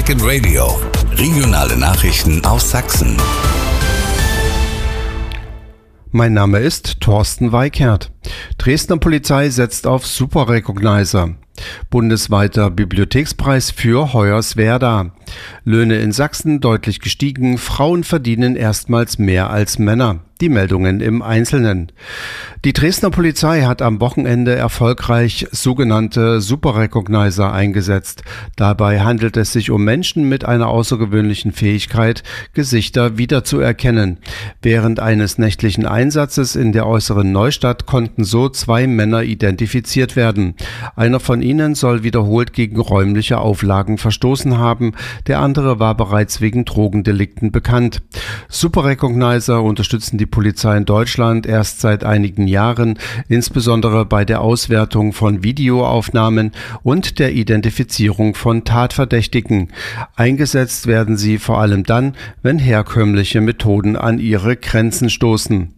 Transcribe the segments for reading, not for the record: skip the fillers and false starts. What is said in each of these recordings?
Second Radio. Regionale Nachrichten aus Sachsen. Mein Name ist Thorsten Weickert. Dresdner Polizei setzt auf Superrecognizer. Bundesweiter Bibliothekspreis für Hoyerswerda. Löhne in Sachsen deutlich gestiegen. Frauen verdienen erstmals mehr als Männer. Die Meldungen im Einzelnen. Die Dresdner Polizei hat am Wochenende erfolgreich sogenannte Superrecognizer eingesetzt. Dabei handelt es sich um Menschen mit einer außergewöhnlichen Fähigkeit, Gesichter wiederzuerkennen. Während eines nächtlichen Einsatzes in der äußeren Neustadt konnten so 2 Männer identifiziert werden. Einer von ihnen soll wiederholt gegen räumliche Auflagen verstoßen haben. Der andere war bereits wegen Drogendelikten bekannt. Superrecognizer unterstützen die Polizei in Deutschland erst seit einigen Jahren, insbesondere bei der Auswertung von Videoaufnahmen und der Identifizierung von Tatverdächtigen. Eingesetzt werden sie vor allem dann, wenn herkömmliche Methoden an ihre Grenzen stoßen.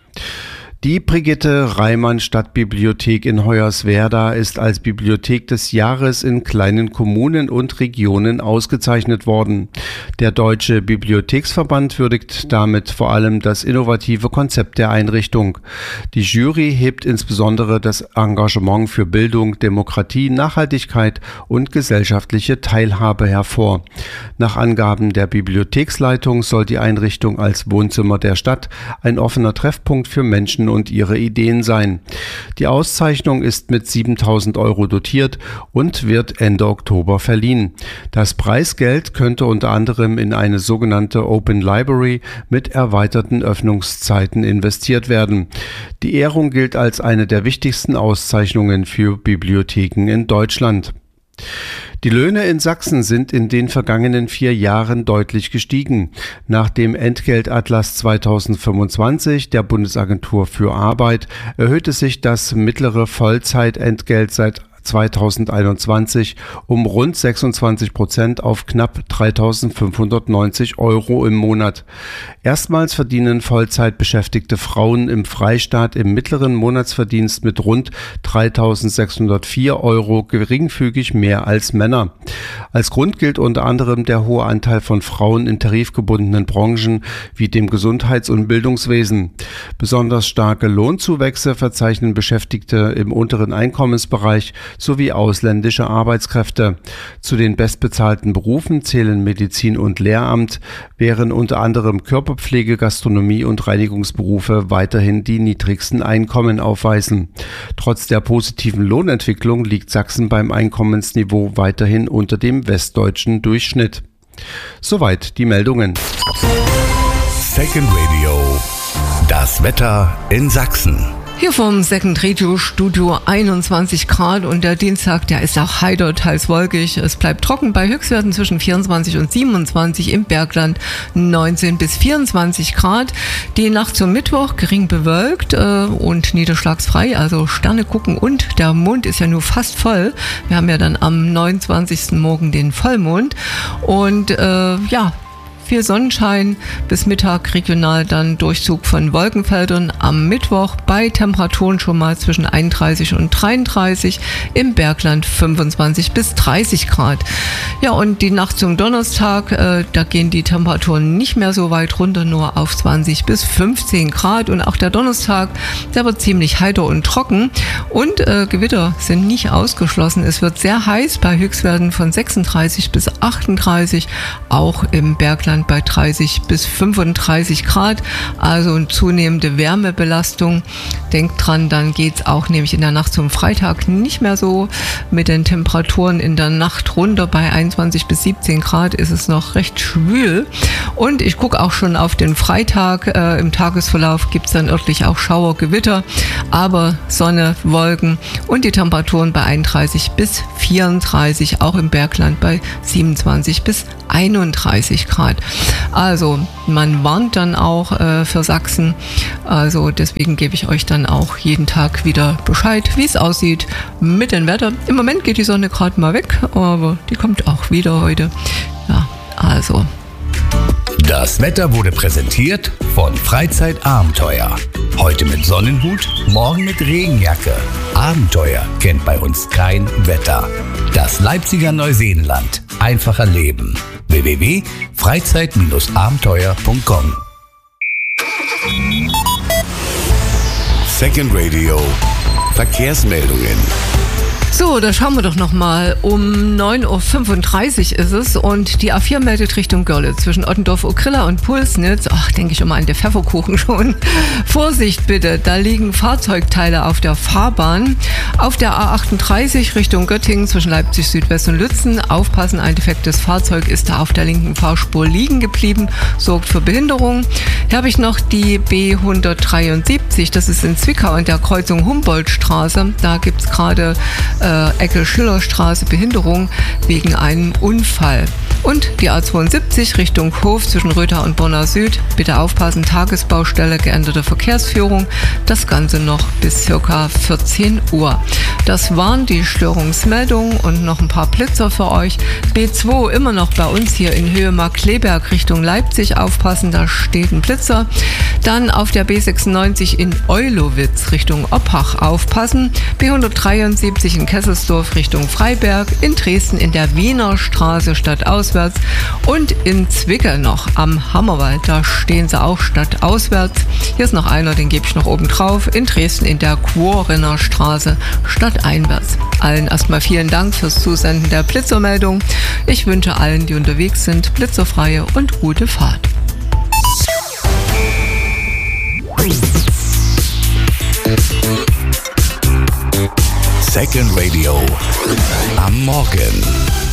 Die Brigitte Reimann Stadtbibliothek in Hoyerswerda ist als Bibliothek des Jahres in kleinen Kommunen und Regionen ausgezeichnet worden. Der Deutsche Bibliotheksverband würdigt damit vor allem das innovative Konzept der Einrichtung. Die Jury hebt insbesondere das Engagement für Bildung, Demokratie, Nachhaltigkeit und gesellschaftliche Teilhabe hervor. Nach Angaben der Bibliotheksleitung soll die Einrichtung als Wohnzimmer der Stadt ein offener Treffpunkt für Menschen und ihre Ideen sein. Die Auszeichnung ist mit 7.000 € dotiert und wird Ende Oktober verliehen. Das Preisgeld könnte unter anderem in eine sogenannte Open Library mit erweiterten Öffnungszeiten investiert werden. Die Ehrung gilt als eine der wichtigsten Auszeichnungen für Bibliotheken in Deutschland. Die Löhne in Sachsen sind in den vergangenen 4 Jahren deutlich gestiegen. Nach dem Entgeltatlas 2025 der Bundesagentur für Arbeit erhöhte sich das mittlere Vollzeitentgelt seit 2021 um rund 26% auf knapp 3.590 € im Monat. Erstmals verdienen Vollzeitbeschäftigte Frauen im Freistaat im mittleren Monatsverdienst mit rund 3.604 € geringfügig mehr als Männer. Als Grund gilt unter anderem der hohe Anteil von Frauen in tarifgebundenen Branchen wie dem Gesundheits- und Bildungswesen. Besonders starke Lohnzuwächse verzeichnen Beschäftigte im unteren Einkommensbereich sowie ausländische Arbeitskräfte. Zu den bestbezahlten Berufen zählen Medizin und Lehramt, während unter anderem Körperpflege, Gastronomie und Reinigungsberufe weiterhin die niedrigsten Einkommen aufweisen. Trotz der positiven Lohnentwicklung liegt Sachsen beim Einkommensniveau weiterhin unter dem westdeutschen Durchschnitt. Soweit die Meldungen. Second Radio. Das Wetter in Sachsen. Hier vom Second Radio Studio 21 Grad und der Dienstag, der ist auch heiter, teils wolkig. Es bleibt trocken bei Höchstwerten zwischen 24 und 27, im Bergland 19 bis 24 Grad. Die Nacht zum Mittwoch gering bewölkt und niederschlagsfrei, also Sterne gucken und der Mond ist ja nur fast voll. Wir haben ja dann am 29. Morgen den Vollmond und viel Sonnenschein, bis Mittag regional dann Durchzug von Wolkenfeldern. Am Mittwoch bei Temperaturen schon mal zwischen 31 und 33, im Bergland 25 bis 30 Grad. Ja, und die Nacht zum Donnerstag, da gehen die Temperaturen nicht mehr so weit runter, nur auf 20 bis 15 Grad. Und auch der Donnerstag, der wird ziemlich heiter und trocken. Und Gewitter sind nicht ausgeschlossen. Es wird sehr heiß bei Höchstwerten von 36 bis 38, auch im Bergland bei 30 bis 35 Grad, also eine zunehmende Wärmebelastung. Denkt dran, dann geht es auch nämlich in der Nacht zum Freitag nicht mehr so mit den Temperaturen in der Nacht runter. Bei 21 bis 17 Grad ist es noch recht schwül. Und ich gucke auch schon auf den Freitag. Im Tagesverlauf gibt es dann örtlich auch Schauer, Gewitter, aber Sonne, Wolken und die Temperaturen bei 31 bis 34, auch im Bergland bei 27 bis 31 Grad. Also man warnt dann auch für Sachsen, also deswegen gebe ich euch dann auch jeden Tag wieder Bescheid, wie es aussieht mit dem Wetter. Im Moment geht die Sonne gerade mal weg, aber die kommt auch wieder heute. Ja, also. Das Wetter wurde präsentiert von Freizeitabenteuer. Heute mit Sonnenhut, morgen mit Regenjacke. Abenteuer kennt bei uns kein Wetter. Das Leipziger Neuseenland. einfacher leben. www.freizeit-abenteuer.com. Second Radio. Verkehrsmeldungen. So, da schauen wir doch nochmal. Um 9.35 Uhr ist es und die A4 meldet Richtung Görlitz zwischen Ottendorf-Okrilla und Pulsnitz. Ach, denke ich immer an den Pfefferkuchen schon. Vorsicht bitte, da liegen Fahrzeugteile auf der Fahrbahn. Auf der A38 Richtung Göttingen zwischen Leipzig Südwest und Lützen. Aufpassen, ein defektes Fahrzeug ist da auf der linken Fahrspur liegen geblieben, sorgt für Behinderung. Hier habe ich noch die B173, das ist in Zwickau in der Kreuzung Humboldtstraße. Da gibt es gerade Ecke-Schillerstraße Behinderung wegen einem Unfall. Und die A72 Richtung Hof zwischen Rötha und Bonner Süd. Bitte aufpassen, Tagesbaustelle, geänderte Verkehrsführung. Das Ganze noch bis ca. 14 Uhr. Das waren die Störungsmeldungen und noch ein paar Blitzer für euch. B2 immer noch bei uns hier in Höhe Markkleeberg Richtung Leipzig. Aufpassen, da steht ein Blitzer. Dann auf der B96 in Eulowitz Richtung Oppach aufpassen. B173 in Kesselsdorf Richtung Freiberg. In Dresden in der Wiener Straße stadtauswärts. Und in Zwickau noch am Hammerwald, da stehen sie auch stadtauswärts. Hier ist noch einer, den gebe ich noch oben drauf. In Dresden in der Quorenner Straße stadteinwärts. Allen erstmal vielen Dank fürs Zusenden der Blitzermeldung. Ich wünsche allen, die unterwegs sind, blitzerfreie und gute Fahrt. Second Radio. Am Morgen.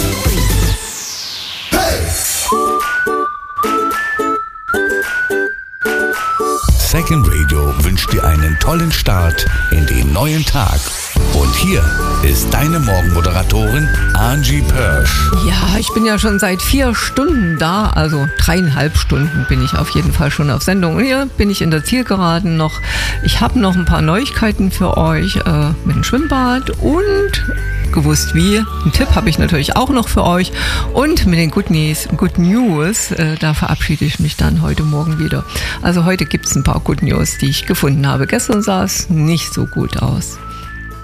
Second Radio wünscht dir einen tollen Start in den neuen Tag. Und hier ist deine Morgenmoderatorin Angie Pörsch. Ja, ich bin ja schon seit 4 Stunden da, also 3,5 Stunden bin ich auf jeden Fall schon auf Sendung. Und hier bin ich in der Zielgeraden noch. Ich habe noch ein paar Neuigkeiten für euch mit dem Schwimmbad und gewusst wie. Einen Tipp habe ich natürlich auch noch für euch. Und mit den Good News, da verabschiede ich mich dann heute Morgen wieder. Also heute gibt es ein paar Good News, die ich gefunden habe. Gestern sah es nicht so gut aus.